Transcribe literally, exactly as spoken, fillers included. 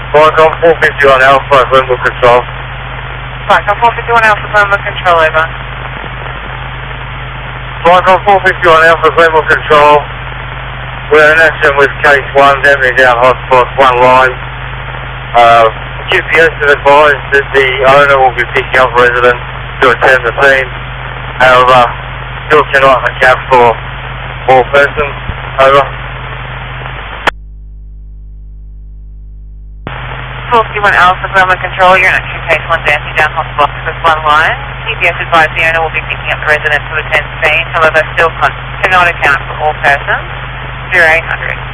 Viacom four fifty-one Alpha, Glenwood Control. Viacom four fifty-one Alpha, Glenwood Control, over. Viacom four fifty-one Alpha, Glenwood Control. We're in action with case one, damage down hotspots, one line. Uh, Q P S has advised that the owner will be picking up residents to attend the scene. However, still cannot account for all persons. Over. four fifty-one Alpha, Glenwood Control, you're in action case one, dancing down hotspots with one line. Q P S advised the owner will be picking up the residents to attend the scene, however, still cannot account for all persons. zero eight hundred.